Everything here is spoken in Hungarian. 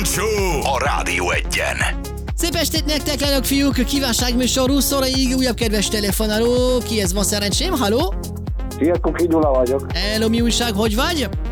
Show a Rádió Egyen. Szép estét nektek, lányok, fiúk! Kívánságműsor 20 óraig újabb kedves telefonáló. Kihez van szerencsém? Halló? Sziasztok, Gyula vagyok. Hello, mi újság, hogy vagy?